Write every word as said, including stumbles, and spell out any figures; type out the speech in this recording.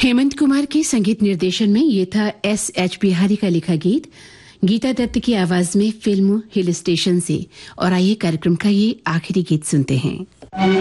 हेमंत कुमार के संगीत निर्देशन में ये था एस एच बिहारी का लिखा गीत गीता दत्त की आवाज में फिल्म हिल स्टेशन से। और आइए कार्यक्रम का ये आखिरी गीत सुनते हैं।